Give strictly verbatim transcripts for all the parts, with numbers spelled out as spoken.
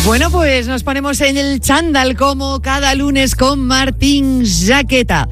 Bueno, pues nos ponemos en el chándal como cada lunes con Martín Jaqueta.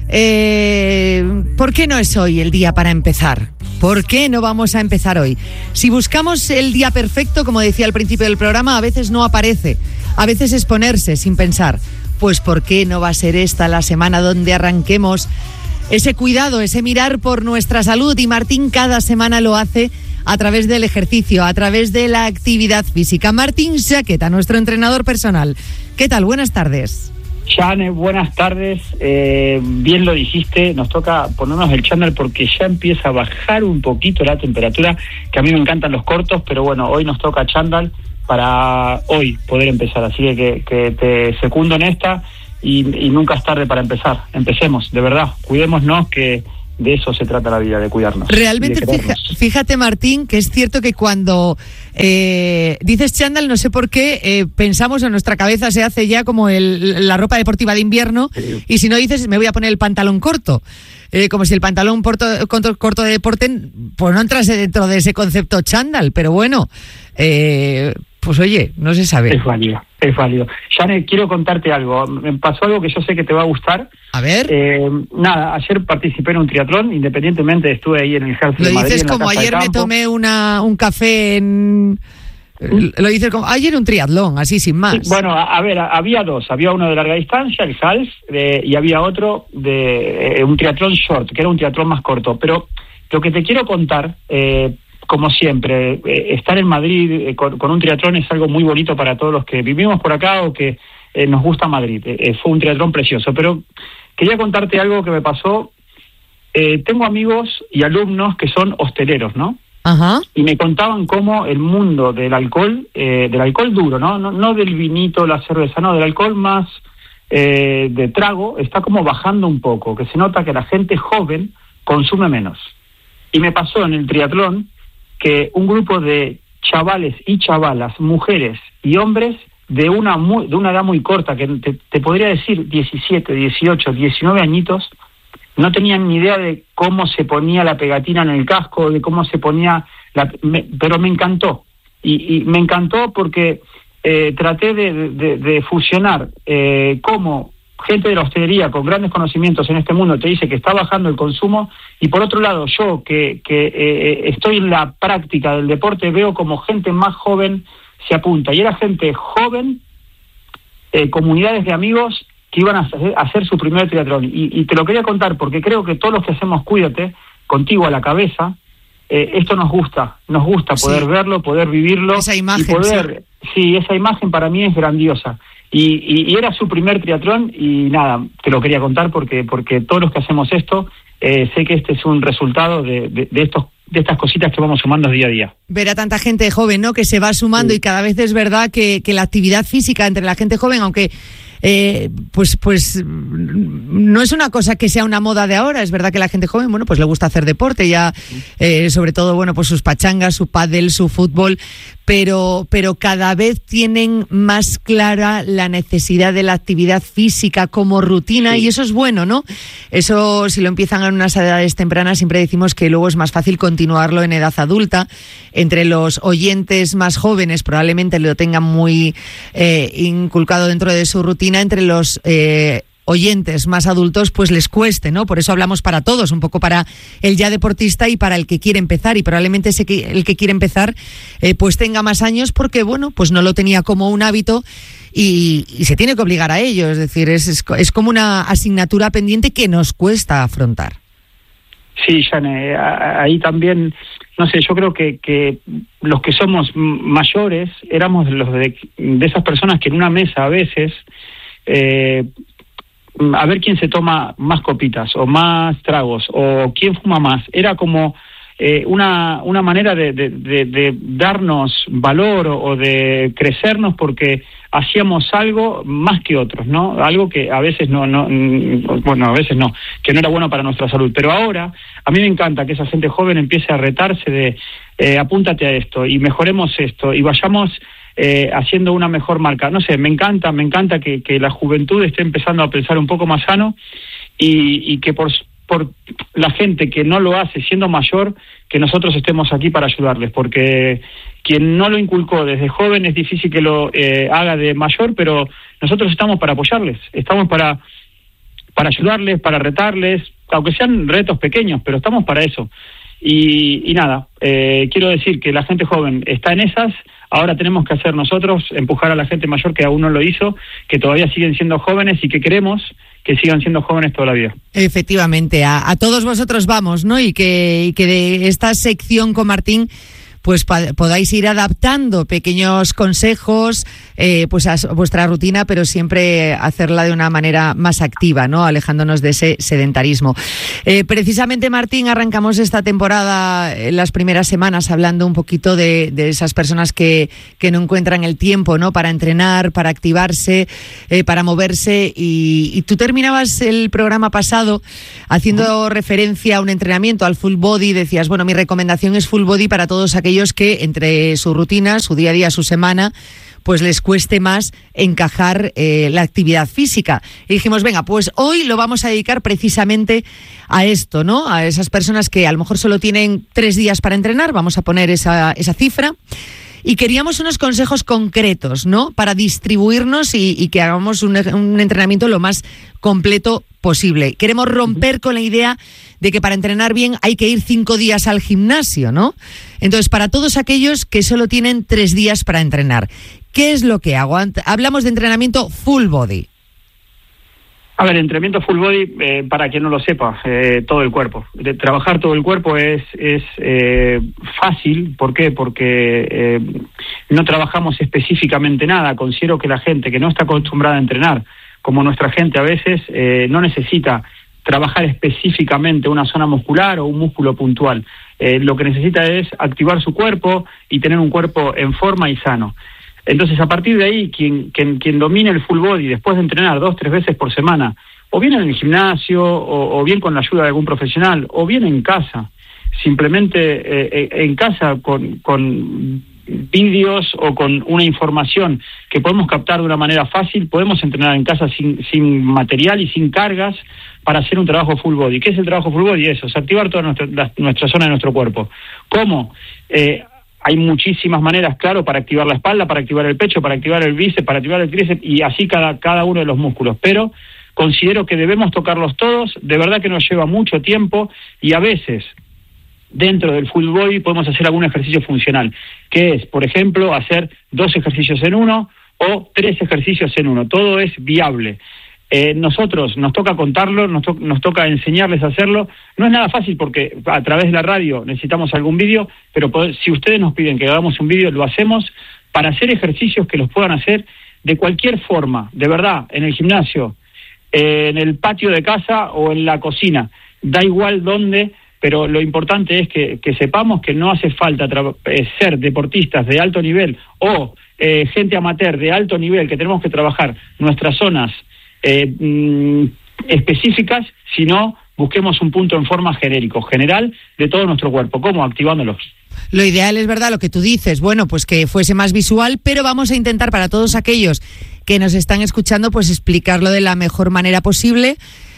Eh, ¿Por qué no es hoy el día para empezar? ¿Por qué no vamos a empezar hoy? Si buscamos el día perfecto, como decía al principio del programa, a veces no aparece. A veces es ponerse sin pensar. Pues ¿por qué no va a ser esta la semana donde arranquemos ese cuidado, ese mirar por nuestra salud? Y Martín cada semana lo hace a través del ejercicio, a través de la actividad física. Martín Jaqueta, nuestro entrenador personal. ¿Qué tal? Buenas tardes. Jane, buenas tardes. Eh, bien lo dijiste, nos toca ponernos el chándal porque ya empieza a bajar un poquito la temperatura, que a mí me encantan los cortos, pero bueno, hoy nos toca chándal para hoy poder empezar. Así que, que, que te secundo en esta y, y nunca es tarde para empezar. Empecemos, de verdad, cuidémonos, que de eso se trata la vida, de cuidarnos. Realmente, fija, fíjate, Martín, que es cierto que cuando eh, dices chándal, no sé por qué, eh, pensamos en nuestra cabeza, se hace ya como el, la ropa deportiva de invierno, sí. Y si no dices, me voy a poner el pantalón corto. Eh, como si el pantalón corto, corto, corto de deporte, pues no entrase dentro de ese concepto chándal, pero bueno, eh, pues oye, no se sabe. Es válido, es válido. Jane, quiero contarte algo. Me pasó algo que yo sé que te va a gustar. A ver. Eh, nada, ayer participé en un triatlón, independientemente estuve ahí en el Ejército de Madrid. Lo dices como ayer me tomé una un café en... Lo dices como ayer un triatlón, así sin más. Sí, bueno, a, a ver, a, había dos. Había uno de larga distancia, el Hals, eh, y había otro de eh, un triatlón short, que era un triatlón más corto. Pero lo que te quiero contar... Eh, como siempre, eh, estar en Madrid eh, con, con un triatlón es algo muy bonito para todos los que vivimos por acá o que eh, nos gusta Madrid. Eh, fue un triatlón precioso, pero quería contarte algo que me pasó. Eh, tengo amigos y alumnos que son hosteleros, ¿no? Ajá. Y me contaban cómo el mundo del alcohol, eh, del alcohol duro, ¿no? No, no del vinito, la cerveza, no, del alcohol más eh, de trago, está como bajando un poco, que se nota que la gente joven consume menos. Y me pasó en el triatlón que un grupo de chavales y chavalas, mujeres y hombres de una muy, de una edad muy corta, que te, te podría decir diecisiete, dieciocho, diecinueve añitos, no tenían ni idea de cómo se ponía la pegatina en el casco, de cómo se ponía, la, me, pero me encantó. Y, y me encantó porque eh, traté de, de, de fusionar eh, cómo gente de la hostelería con grandes conocimientos en este mundo te dice que está bajando el consumo, y por otro lado yo que, que eh, estoy en la práctica del deporte veo como gente más joven se apunta, y era gente joven, eh, comunidades de amigos que iban a hacer, a hacer su primer triatlón, y, y te lo quería contar porque creo que todos los que hacemos Cuídate, contigo a la cabeza, eh, esto nos gusta, nos gusta poder sí. verlo, poder vivirlo, esa imagen, y poder, sí. sí, esa imagen para mí es grandiosa. Y, y, y era su primer triatlón y nada, te lo quería contar porque porque todos los que hacemos esto, eh, sé que este es un resultado de, de, de estos de estas cositas que vamos sumando día a día. Ver a tanta gente joven, ¿no?, que se va sumando, sí. Y cada vez es verdad que, que la actividad física entre la gente joven, aunque eh, pues pues no es una cosa que sea una moda de ahora, es verdad que la gente joven, bueno, pues le gusta hacer deporte ya, eh, sobre todo, bueno, pues sus pachangas, su pádel, su fútbol, pero pero cada vez tienen más clara la necesidad de la actividad física como rutina, sí. Y eso es bueno, ¿no? Eso, si lo empiezan en unas edades tempranas, siempre decimos que luego es más fácil continuarlo en edad adulta. Entre los oyentes más jóvenes probablemente lo tengan muy eh, inculcado dentro de su rutina, entre los eh, oyentes más adultos pues les cueste, ¿no? Por eso hablamos para todos, un poco para el ya deportista y para el que quiere empezar, y probablemente ese que, el que quiere empezar eh, pues tenga más años porque, bueno, pues no lo tenía como un hábito y, y se tiene que obligar a ello, es decir, es, es, es como una asignatura pendiente que nos cuesta afrontar. Sí, Jane, ahí también, no sé, yo creo que, que los que somos mayores éramos los de, de esas personas que en una mesa a veces, eh, a ver quién se toma más copitas o más tragos o quién fuma más, era como eh, una una manera de, de, de, de darnos valor o, o de crecernos porque hacíamos algo más que otros, ¿no? Algo que a veces no, no, bueno, a veces no, que no era bueno para nuestra salud. Pero ahora, a mí me encanta que esa gente joven empiece a retarse de, eh, apúntate a esto y mejoremos esto y vayamos eh, haciendo una mejor marca. No sé, me encanta, me encanta que, que la juventud esté empezando a pensar un poco más sano y, y que por, por la gente que no lo hace siendo mayor, que nosotros estemos aquí para ayudarles, porque quien no lo inculcó desde joven es difícil que lo eh, haga de mayor, pero nosotros estamos para apoyarles, estamos para, para ayudarles, para retarles, aunque sean retos pequeños, pero estamos para eso. Y, y nada, eh, quiero decir que la gente joven está en esas. Ahora tenemos que hacer nosotros, empujar a la gente mayor que aún no lo hizo, que todavía siguen siendo jóvenes y que queremos que sigan siendo jóvenes toda la vida. Efectivamente, a, a todos vosotros vamos, ¿no? Y que, y que de esta sección con Martín pues pa- podáis ir adaptando pequeños consejos eh, pues a vuestra rutina, pero siempre hacerla de una manera más activa, ¿no? Alejándonos de ese sedentarismo. Eh, precisamente, Martín, arrancamos esta temporada en las primeras semanas hablando un poquito de, de esas personas que, que no encuentran el tiempo, ¿no? Para entrenar, para activarse, eh, para moverse, y, y tú terminabas el programa pasado haciendo referencia a un entrenamiento, al full body. Decías, bueno, mi recomendación es full body para todos aquellos que entre su rutina, su día a día, su semana, pues les cueste más encajar eh, la actividad física. Y dijimos, venga, pues hoy lo vamos a dedicar precisamente a esto, ¿no? A esas personas que a lo mejor solo tienen tres días para entrenar, vamos a poner esa, esa cifra. Y queríamos unos consejos concretos, ¿no? Para distribuirnos y, y que hagamos un, un entrenamiento lo más completo posible. Queremos romper con la idea de que para entrenar bien hay que ir cinco días al gimnasio, ¿no? Entonces, para todos aquellos que solo tienen tres días para entrenar, ¿qué es lo que hago? Hablamos de entrenamiento full body. A ver, entrenamiento full body, eh, para quien no lo sepa, eh, todo el cuerpo. De trabajar todo el cuerpo es es eh, fácil. ¿Por qué? Porque eh, no trabajamos específicamente nada. Considero que la gente que no está acostumbrada a entrenar, como nuestra gente a veces, eh, no necesita trabajar específicamente una zona muscular o un músculo puntual. Eh, lo que necesita es activar su cuerpo y tener un cuerpo en forma y sano. Entonces, a partir de ahí, quien, quien, quien domine el full body después de entrenar dos, tres veces por semana, o bien en el gimnasio, o, o bien con la ayuda de algún profesional, o bien en casa, simplemente eh, en casa con, con vídeos o con una información que podemos captar de una manera fácil, podemos entrenar en casa sin, sin material y sin cargas para hacer un trabajo full body. ¿Qué es el trabajo full body? Eso, es activar toda nuestra, la, nuestra zona de nuestro cuerpo. ¿Cómo? Eh, Hay muchísimas maneras, claro, para activar la espalda, para activar el pecho, para activar el bíceps, para activar el tríceps y así cada, cada uno de los músculos. Pero considero que debemos tocarlos todos, de verdad que nos lleva mucho tiempo y a veces dentro del full body podemos hacer algún ejercicio funcional, que es, por ejemplo, hacer dos ejercicios en uno o tres ejercicios en uno. Todo es viable. Eh, nosotros nos toca contarlo, nos, to- nos toca enseñarles a hacerlo. No es nada fácil porque a través de la radio necesitamos algún vídeo, pero poder, si ustedes nos piden que hagamos un vídeo, lo hacemos para hacer ejercicios que los puedan hacer de cualquier forma, de verdad, en el gimnasio, eh, en el patio de casa o en la cocina, da igual dónde, pero lo importante es que, que sepamos que no hace falta tra- eh, ser deportistas de alto nivel o eh, gente amateur de alto nivel, que tenemos que trabajar nuestras zonas Eh, mm, específicas, sino busquemos un punto en forma genérico, general, de todo nuestro cuerpo. ¿Cómo? Activándolos. Lo ideal es, verdad, lo que tú dices, bueno, pues que fuese más visual, pero vamos a intentar para todos aquellos que nos están escuchando, pues explicarlo de la mejor manera posible.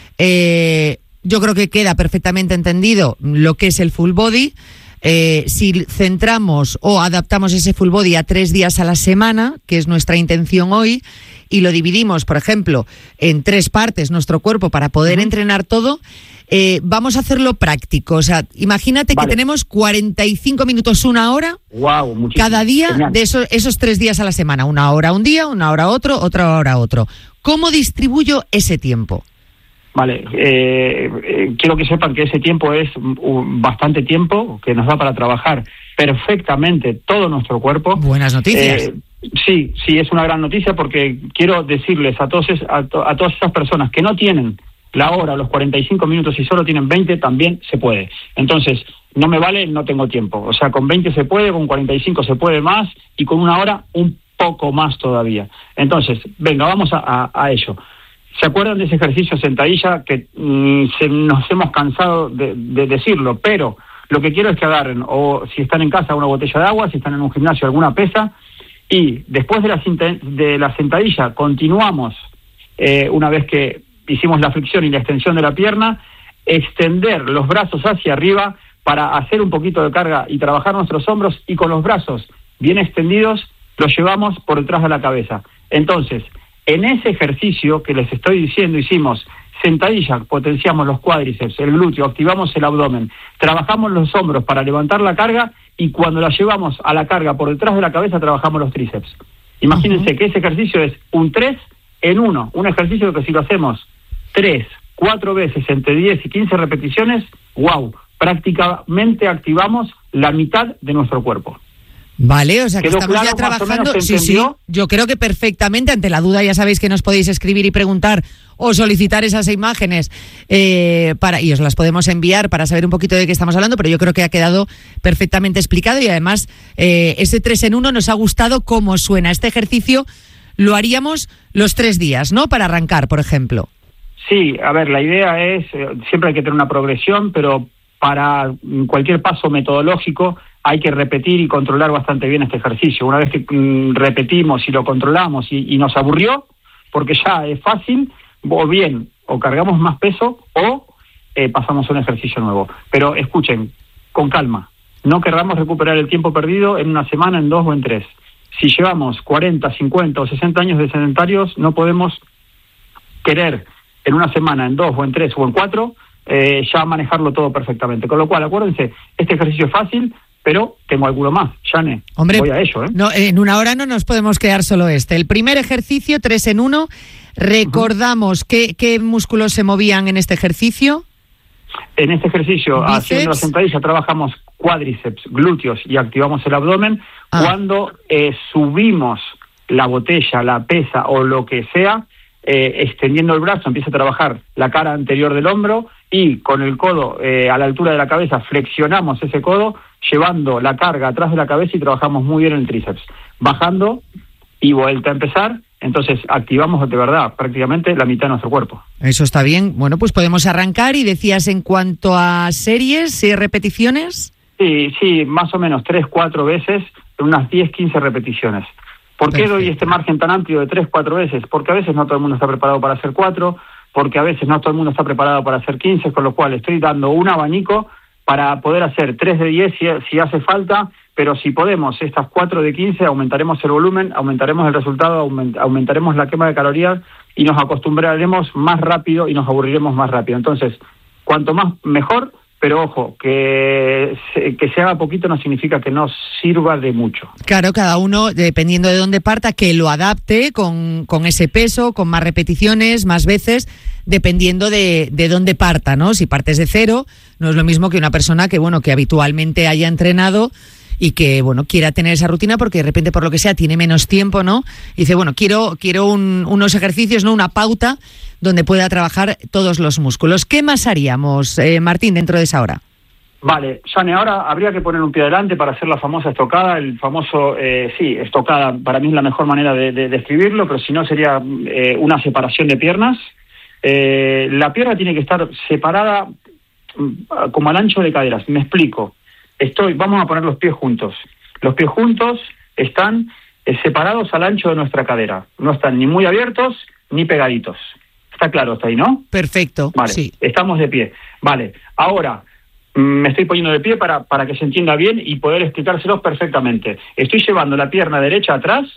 Eh, yo creo que queda perfectamente entendido lo que es el full body. Eh, si centramos o adaptamos ese full body a tres días a la semana, que es nuestra intención hoy, y lo dividimos, por ejemplo, en tres partes, nuestro cuerpo, para poder uh-huh. entrenar todo, eh, vamos a hacerlo práctico. O sea, imagínate vale. que tenemos cuarenta y cinco minutos, una hora, wow, cada día Genial. de esos, esos tres días a la semana. Una hora un día, una hora otro, otra hora otro. ¿Cómo distribuyo ese tiempo? Vale, eh, eh, quiero que sepan que ese tiempo es uh, bastante tiempo que nos da para trabajar perfectamente todo nuestro cuerpo. Buenas noticias. Eh, sí, sí, es una gran noticia porque quiero decirles a, todos, a, to, a todas esas personas que no tienen la hora, los cuarenta y cinco minutos y solo tienen veinte, también se puede. Entonces, no me vale, no tengo tiempo. O sea, con veinte se puede, con cuarenta y cinco se puede más y con una hora un poco más todavía. Entonces, venga, vamos a, a, a ello. ¿Se acuerdan de ese ejercicio sentadilla que mmm, se, nos hemos cansado de, de decirlo? Pero lo que quiero es que agarren, o si están en casa, una botella de agua, si están en un gimnasio, alguna pesa, y después de la, de la sentadilla continuamos, eh, una vez que hicimos la flexión y la extensión de la pierna, extender los brazos hacia arriba para hacer un poquito de carga y trabajar nuestros hombros, y con los brazos bien extendidos los llevamos por detrás de la cabeza. Entonces, en ese ejercicio que les estoy diciendo, hicimos sentadilla, potenciamos los cuádriceps, el glúteo, activamos el abdomen, trabajamos los hombros para levantar la carga, y cuando la llevamos a la carga por detrás de la cabeza trabajamos los tríceps. Imagínense uh-huh. que ese ejercicio es un tres en uno, un ejercicio que si lo hacemos tres, cuatro veces entre diez y quince repeticiones, wow, prácticamente activamos la mitad de nuestro cuerpo. Vale, o sea que estamos claro, ya trabajando. Sí, sí, yo creo que perfectamente. Ante la duda ya sabéis que nos podéis escribir y preguntar o solicitar esas imágenes eh, para y os las podemos enviar para saber un poquito de qué estamos hablando, pero yo creo que ha quedado perfectamente explicado, y además eh, ese tres en uno nos ha gustado cómo suena. Este ejercicio lo haríamos los tres días, ¿no? Para arrancar, por ejemplo. Sí, a ver, la idea es, eh, siempre hay que tener una progresión, pero para cualquier paso metodológico hay que repetir y controlar bastante bien este ejercicio. Una vez que mm, repetimos y lo controlamos y, y nos aburrió, porque ya es fácil, o bien, o cargamos más peso, o eh, pasamos a un ejercicio nuevo. Pero escuchen, con calma, no querramos recuperar el tiempo perdido en una semana, en dos o en tres. Si llevamos cuarenta, cincuenta o sesenta años de sedentarios, no podemos querer en una semana, en dos o en tres o en cuatro, eh, ya manejarlo todo perfectamente. Con lo cual, acuérdense, este ejercicio es fácil, pero tengo alguno más, Jane. Hombre, voy a ello, ¿eh? No, en una hora no nos podemos quedar solo este. El primer ejercicio, tres en uno. Recordamos uh-huh. qué, qué músculos se movían en este ejercicio. En este ejercicio, ¿Bíceps? Haciendo la sentadilla, trabajamos cuádriceps, glúteos y activamos el abdomen. Ah. Cuando eh, subimos la botella, la pesa o lo que sea, eh, extendiendo el brazo, empieza a trabajar la cara anterior del hombro, y con el codo eh, a la altura de la cabeza flexionamos ese codo, llevando la carga atrás de la cabeza, y trabajamos muy bien el tríceps. Bajando y vuelta a empezar, entonces activamos de verdad prácticamente la mitad de nuestro cuerpo. Eso está bien. Bueno, pues podemos arrancar. Y decías, en cuanto a series y repeticiones. Sí, sí, más o menos tres, cuatro veces, unas diez, quince repeticiones. ¿Por qué doy este margen tan amplio de tres, cuatro veces? Porque a veces no todo el mundo está preparado para hacer cuatro, porque a veces no todo el mundo está preparado para hacer quince, con lo cual estoy dando un abanico para poder hacer tres de diez si, si hace falta, pero si podemos estas cuatro de quince, aumentaremos el volumen, aumentaremos el resultado, aument, aumentaremos la quema de calorías y nos acostumbraremos más rápido y nos aburriremos más rápido. Entonces, cuanto más mejor, pero ojo, que se, que se haga poquito no significa que no sirva de mucho. Claro, cada uno, dependiendo de dónde parta, que lo adapte con, con ese peso, con más repeticiones, más veces, dependiendo de, de dónde parta, ¿no? Si partes de cero, no es lo mismo que una persona que, bueno, que habitualmente haya entrenado y que, bueno, quiera tener esa rutina porque de repente, por lo que sea, tiene menos tiempo, ¿no? Y dice, bueno, quiero quiero un, unos ejercicios, ¿no? Una pauta donde pueda trabajar todos los músculos. ¿Qué más haríamos, eh, Martín, dentro de esa hora? Vale, Jane, ahora habría que poner un pie adelante para hacer la famosa estocada, el famoso, eh, sí, estocada, para mí es la mejor manera de, de describirlo, pero si no sería eh, una separación de piernas. Eh, la pierna tiene que estar separada como al ancho de caderas. Me explico. Estoy, vamos a poner los pies juntos. Los pies juntos están eh, separados al ancho de nuestra cadera. No están ni muy abiertos ni pegaditos. Está claro hasta ahí, ¿no? Perfecto. Vale, sí. Estamos de pie. Vale, ahora me estoy poniendo de pie para, para que se entienda bien y poder explicárselos perfectamente. Estoy llevando la pierna derecha atrás.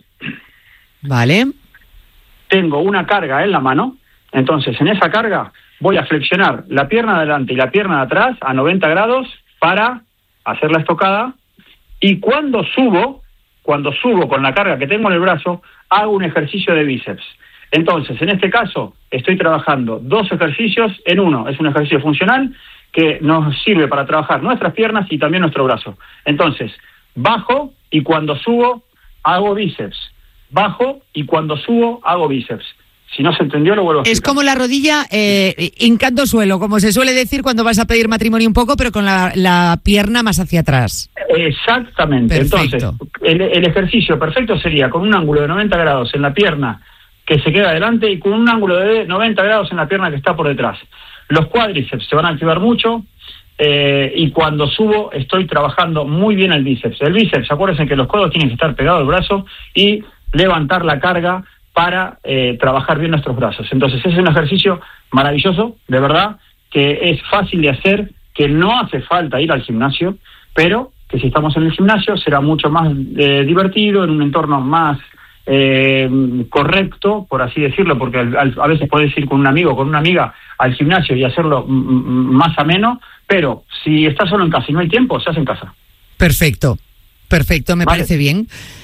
Vale. Tengo una carga en la mano. Entonces, en esa carga voy a flexionar la pierna de adelante y la pierna de atrás a noventa grados para hacer la estocada, y cuando subo, cuando subo con la carga que tengo en el brazo, hago un ejercicio de bíceps. Entonces, en este caso, estoy trabajando dos ejercicios en uno. Es un ejercicio funcional que nos sirve para trabajar nuestras piernas y también nuestro brazo. Entonces, bajo y cuando subo, hago bíceps. Bajo y cuando subo, hago bíceps. Si no se entendió, lo vuelvo a explicar. Es como la rodilla eh, hincando suelo, como se suele decir cuando vas a pedir matrimonio un poco, pero con la, la pierna más hacia atrás. Exactamente. Perfecto. Entonces, el, el ejercicio perfecto sería con un ángulo de noventa grados en la pierna que se queda adelante y con un ángulo de noventa grados en la pierna que está por detrás. Los cuádriceps se van a activar mucho eh, y cuando subo estoy trabajando muy bien el bíceps. El bíceps, acuérdense que los codos tienen que estar pegados al brazo y levantar la carga para eh, trabajar bien nuestros brazos. Entonces, ese es un ejercicio maravilloso, de verdad, que es fácil de hacer, que no hace falta ir al gimnasio, pero que si estamos en el gimnasio será mucho más eh, divertido, en un entorno más eh, correcto, por así decirlo, porque al, al, a veces puedes ir con un amigo o con una amiga al gimnasio y hacerlo m- m- más ameno, pero si estás solo en casa y no hay tiempo, se hace en casa. Perfecto, perfecto, me vale. Parece bien.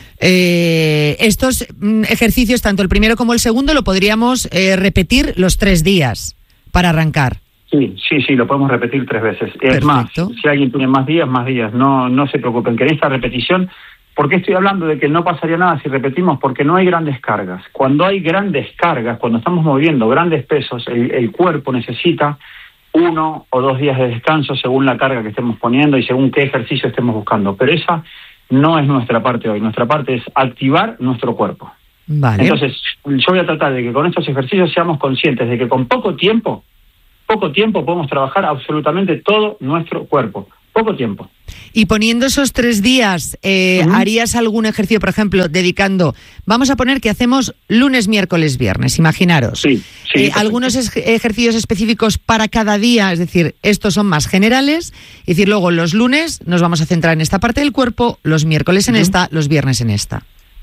Eh, estos mm, ejercicios, tanto el primero como el segundo, lo podríamos eh, repetir los tres días para arrancar. Sí, sí, sí, lo podemos repetir tres veces. Es Perfecto. Más, si alguien tiene más días, más días. No, no se preocupen, que en esta repetición, ¿por qué estoy hablando de que no pasaría nada si repetimos? Porque no hay grandes cargas. Cuando hay grandes cargas, cuando estamos moviendo grandes pesos, el, el cuerpo necesita uno o dos días de descanso según la carga que estemos poniendo y según qué ejercicio estemos buscando. Pero esa no es nuestra parte hoy. Nuestra parte es activar nuestro cuerpo. Vale. Entonces, yo voy a tratar de que con estos ejercicios seamos conscientes de que con poco tiempo, poco tiempo podemos trabajar absolutamente todo nuestro cuerpo. Poco tiempo. Y poniendo esos tres días, eh, uh-huh. ¿harías algún ejercicio, por ejemplo, dedicando, vamos a poner que hacemos lunes, miércoles, viernes, imaginaros? Sí, sí. Eh, algunos es- ejercicios específicos para cada día, es decir, estos son más generales, es decir, luego los lunes nos vamos a centrar en esta parte del cuerpo, los miércoles en uh-huh. esta, los viernes en esta.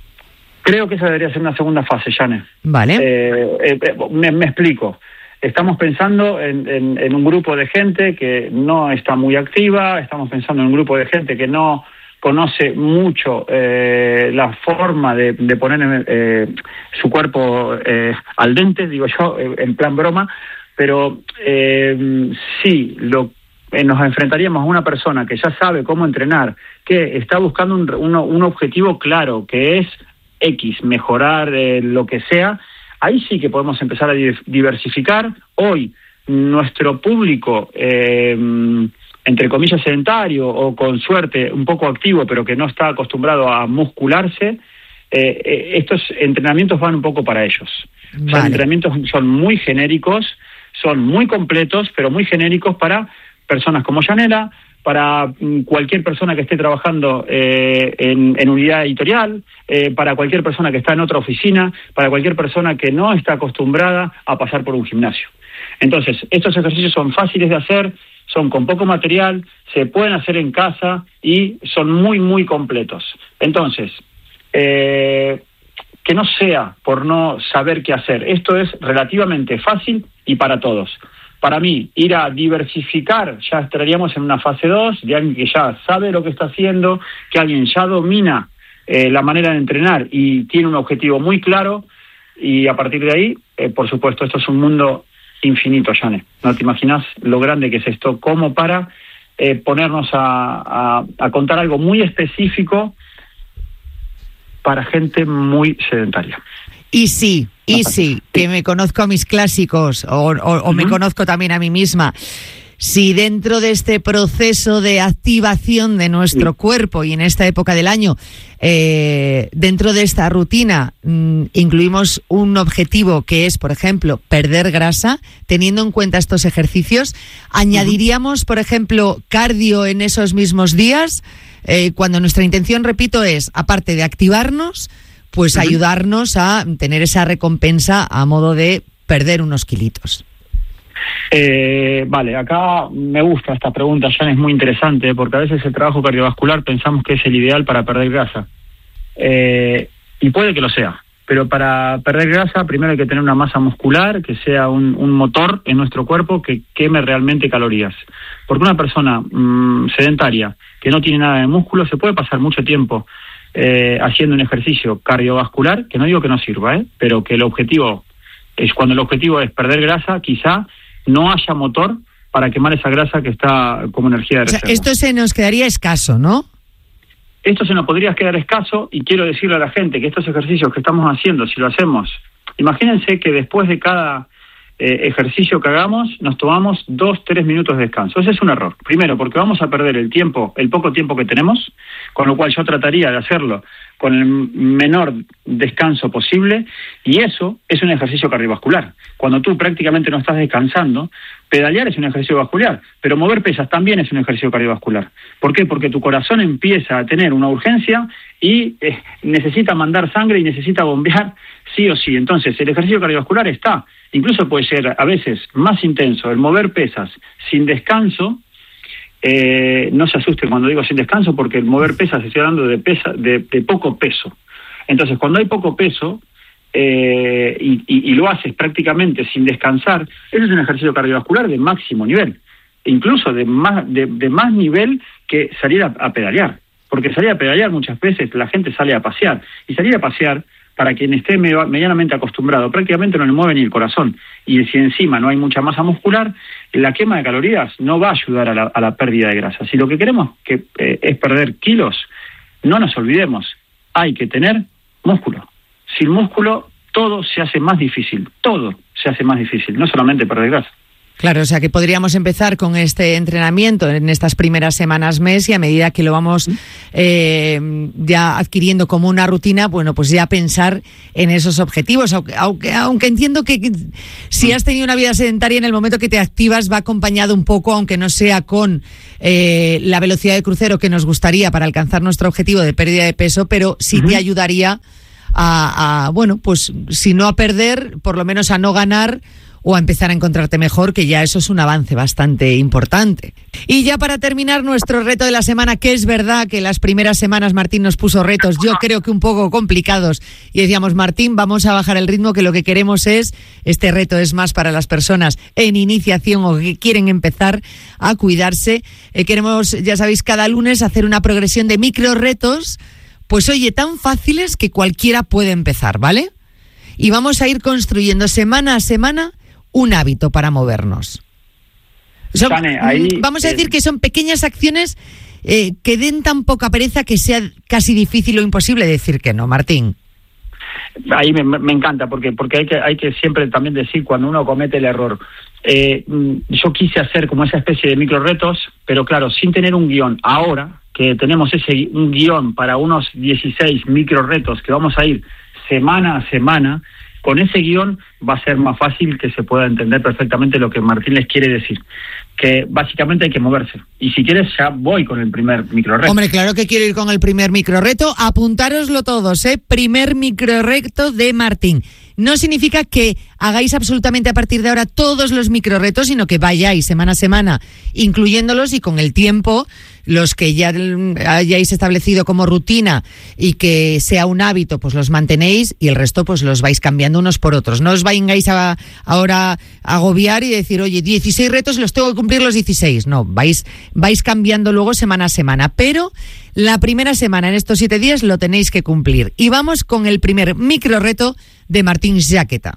Creo que esa debería ser una segunda fase, Jane. Vale. Eh, eh, me, me explico. Estamos pensando en, en, en un grupo de gente que no está muy activa, estamos pensando en un grupo de gente que no conoce mucho eh, la forma de, de poner eh, su cuerpo eh, al dente, digo yo, en plan broma, pero eh, sí, lo, eh, nos enfrentaríamos a una persona que ya sabe cómo entrenar, que está buscando un, un, un objetivo claro, que es X, mejorar eh, lo que sea. Ahí sí que podemos empezar a diversificar. Hoy, nuestro público, eh, entre comillas, sedentario o con suerte un poco activo, pero que no está acostumbrado a muscularse, eh, estos entrenamientos van un poco para ellos. Vale. Los entrenamientos son muy genéricos, son muy completos, pero muy genéricos para personas como Yanela, para cualquier persona que esté trabajando eh, en, en unidad editorial, eh, para cualquier persona que está en otra oficina, para cualquier persona que no está acostumbrada a pasar por un gimnasio. Entonces, estos ejercicios son fáciles de hacer, son con poco material, se pueden hacer en casa y son muy, muy completos. Entonces, eh, que no sea por no saber qué hacer. Esto es relativamente fácil y para todos. Para mí, ir a diversificar, ya estaríamos en una fase dos, de alguien que ya sabe lo que está haciendo, que alguien ya domina eh, la manera de entrenar y tiene un objetivo muy claro, y a partir de ahí, eh, por supuesto, esto es un mundo infinito, Jane. No te imaginas lo grande que es esto, como para eh, ponernos a, a, a contar algo muy específico para gente muy sedentaria. Y sí, y sí, que me conozco a mis clásicos o, o, o uh-huh. me conozco también a mí misma. Si dentro de este proceso de activación de nuestro sí. cuerpo y en esta época del año, eh, dentro de esta rutina, mmm, incluimos un objetivo que es, por ejemplo, perder grasa, teniendo en cuenta estos ejercicios, ¿añadiríamos, por ejemplo, cardio en esos mismos días? Eh, cuando nuestra intención, repito, es, aparte de activarnos, pues uh-huh. ayudarnos a tener esa recompensa a modo de perder unos kilitos. Eh, vale, acá me gusta esta pregunta, Jan, es muy interesante, porque a veces el trabajo cardiovascular pensamos que es el ideal para perder grasa. Eh, y puede que lo sea, pero para perder grasa primero hay que tener una masa muscular, que sea un, un motor en nuestro cuerpo que queme realmente calorías. Porque una persona mmm, sedentaria, que no tiene nada de músculo, se puede pasar mucho tiempo Eh, haciendo un ejercicio cardiovascular, que no digo que no sirva, ¿eh? pero que el objetivo es, cuando el objetivo es perder grasa, quizá no haya motor para quemar esa grasa que está como energía de reserva. O sea, esto se nos quedaría escaso, ¿no? Esto se nos podría quedar escaso, y quiero decirle a la gente que estos ejercicios que estamos haciendo, si lo hacemos, imagínense que después de cada eh, ejercicio que hagamos, nos tomamos dos, tres minutos de descanso. Ese es un error. Primero, porque vamos a perder el tiempo, el poco tiempo que tenemos, con lo cual yo trataría de hacerlo con el menor descanso posible, y eso es un ejercicio cardiovascular. Cuando tú prácticamente no estás descansando, pedalear es un ejercicio vascular, pero mover pesas también es un ejercicio cardiovascular. ¿Por qué? Porque tu corazón empieza a tener una urgencia y eh, necesita mandar sangre y necesita bombear sí o sí. Entonces, el ejercicio cardiovascular está, incluso puede ser a veces más intenso, el mover pesas sin descanso. Eh, no se asusten cuando digo sin descanso, porque el mover pesas estoy hablando de, pesa, de, de poco peso. Entonces, cuando hay poco peso eh, y, y, y lo haces prácticamente sin descansar, ese es un ejercicio cardiovascular de máximo nivel, incluso de más, de, de más nivel que salir a, a pedalear. Porque salir a pedalear muchas veces la gente sale a pasear, y salir a pasear, para quien esté medianamente acostumbrado, prácticamente no le mueve ni el corazón. Y si encima no hay mucha masa muscular, la quema de calorías no va a ayudar a la, a la pérdida de grasa. Si lo que queremos que, eh, es perder kilos, no nos olvidemos, hay que tener músculo. Sin músculo todo se hace más difícil, todo se hace más difícil, no solamente perder grasa. Claro, o sea que podríamos empezar con este entrenamiento en estas primeras semanas, mes, y a medida que lo vamos eh, ya adquiriendo como una rutina, bueno, pues ya pensar en esos objetivos. Aunque, aunque, aunque entiendo que, que si has tenido una vida sedentaria, en el momento que te activas va acompañado un poco, aunque no sea con eh, la velocidad de crucero que nos gustaría para alcanzar nuestro objetivo de pérdida de peso, pero sí uh-huh. te ayudaría a, a, bueno, pues si no a perder, por lo menos a no ganar, o a empezar a encontrarte mejor, que ya eso es un avance bastante importante. Y ya para terminar nuestro reto de la semana, que es verdad que las primeras semanas Martín nos puso retos, yo creo que un poco complicados, y decíamos, Martín, vamos a bajar el ritmo, que lo que queremos es, este reto es más para las personas en iniciación o que quieren empezar a cuidarse. Eh, queremos, ya sabéis, cada lunes hacer una progresión de micro retos, pues oye, tan fáciles que cualquiera puede empezar, ¿vale? Y vamos a ir construyendo semana a semana un hábito para movernos. Son, Sane, ahí, vamos a decir eh, que son pequeñas acciones eh, que den tan poca pereza que sea casi difícil o imposible decir que no, Martín. Ahí me, me encanta, porque porque hay que hay que siempre también decir cuando uno comete el error. Eh, yo quise hacer como esa especie de micro retos, pero claro, sin tener un guión. Ahora que tenemos ese un guión para unos dieciséis micro retos que vamos a ir semana a semana, con ese guión va a ser más fácil que se pueda entender perfectamente lo que Martín les quiere decir. Que básicamente hay que moverse. Y si quieres, ya voy con el primer microreto. Hombre, claro que quiero ir con el primer microreto. Apuntároslo todos, ¿eh? Primer microreto de Martín. No significa que hagáis absolutamente a partir de ahora todos los microretos, sino que vayáis semana a semana incluyéndolos, y con el tiempo los que ya hayáis establecido como rutina y que sea un hábito, pues los mantenéis, y el resto pues los vais cambiando unos por otros. No os vayáis a, ahora a agobiar y decir, oye, dieciséis retos los tengo que cumplir los dieciséis. No, vais, vais cambiando luego semana a semana, pero la primera semana en estos siete días lo tenéis que cumplir. Y vamos con el primer microreto de Martín Jaqueta.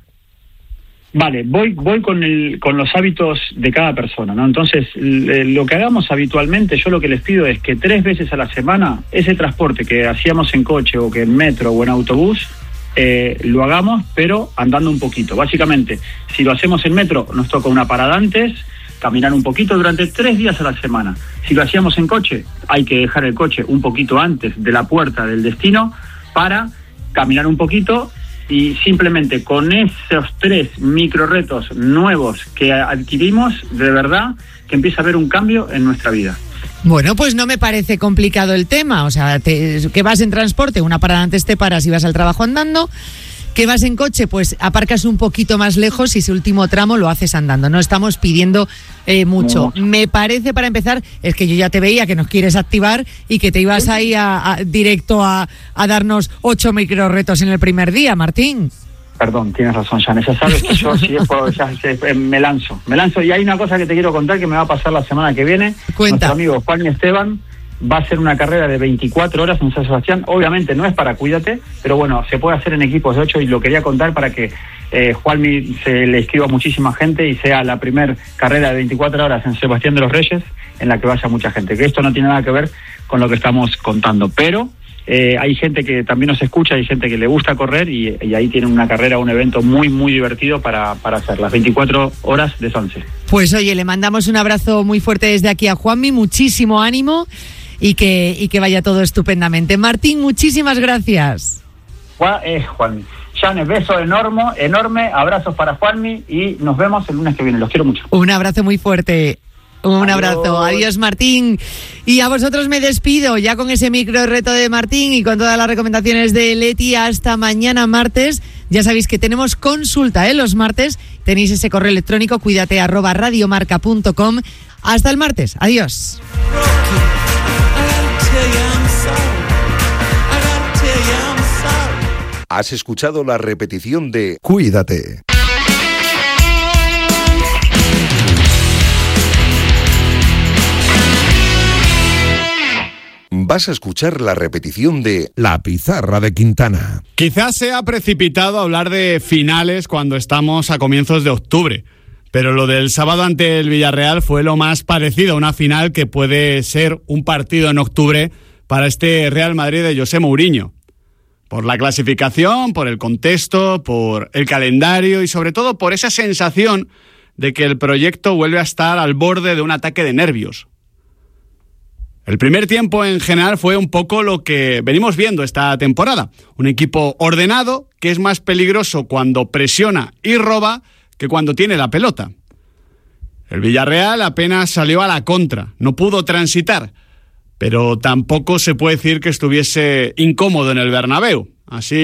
Vale, voy voy con el con los hábitos de cada persona, ¿no? Entonces, lo que hagamos habitualmente, yo lo que les pido es que tres veces a la semana, ese transporte que hacíamos en coche o que en metro o en autobús, eh, lo hagamos, pero andando un poquito. Básicamente, si lo hacemos en metro, nos toca una parada antes, caminar un poquito durante tres días a la semana. Si lo hacíamos en coche, hay que dejar el coche un poquito antes de la puerta del destino para caminar un poquito. Y simplemente con esos tres micro retos nuevos que adquirimos, de verdad que empieza a haber un cambio en nuestra vida. Bueno, pues no me parece complicado el tema. O sea, te, que vas en transporte, una parada antes te paras y vas al trabajo andando. Que vas en coche, pues aparcas un poquito más lejos y ese último tramo lo haces andando. No estamos pidiendo eh, mucho. mucho. Me parece, para empezar, es que yo ya te veía que nos quieres activar y que te ibas ahí a, a, directo a, a darnos ocho micro retos en el primer día, Martín. Perdón, tienes razón, Jane. Ya sabes que yo si es por, ya, ya, me lanzo. Me lanzo y hay una cosa que te quiero contar que me va a pasar la semana que viene. Cuenta. Nuestro amigo Juan y Esteban va a hacer una carrera de veinticuatro horas en San Sebastián. Obviamente no es para Cuídate, pero bueno, se puede hacer en equipos de ocho y lo quería contar para que eh, Juanmi se le escriba a muchísima gente y sea la primer carrera de veinticuatro horas en Sebastián de los Reyes en la que vaya mucha gente. Que esto no tiene nada que ver con lo que estamos contando, pero eh, hay gente que también nos escucha, hay gente que le gusta correr y, y ahí tienen una carrera, un evento muy, muy divertido para, para hacer las veinticuatro horas de Sanse. Pues oye, le mandamos un abrazo muy fuerte desde aquí a Juanmi, muchísimo ánimo. y que, y que vaya todo estupendamente. Martín, muchísimas gracias. Juan, eh, Juanmi. Jane, beso enorme, enorme, abrazos para Juanmi y nos vemos el lunes que viene. Los quiero mucho. Un abrazo muy fuerte. Un Adiós. abrazo. Adiós, Martín. Y a vosotros me despido ya con ese micro reto de Martín y con todas las recomendaciones de Leti. Hasta mañana martes. Ya sabéis que tenemos consulta, ¿eh? Los martes tenéis ese correo electrónico cuídate arroba radiomarca punto com. Hasta el martes. Adiós. Has escuchado la repetición de Cuídate. Vas a escuchar la repetición de La Pizarra de Quintana. Quizás sea precipitado hablar de finales cuando estamos a comienzos de octubre, pero lo del sábado ante el Villarreal fue lo más parecido a una final que puede ser un partido en octubre para este Real Madrid de José Mourinho. Por la clasificación, por el contexto, por el calendario y sobre todo por esa sensación de que el proyecto vuelve a estar al borde de un ataque de nervios. El primer tiempo en general fue un poco lo que venimos viendo esta temporada. Un equipo ordenado que es más peligroso cuando presiona y roba que cuando tiene la pelota. El Villarreal apenas salió a la contra, no pudo transitar, pero tampoco se puede decir que estuviese incómodo en el Bernabéu. Así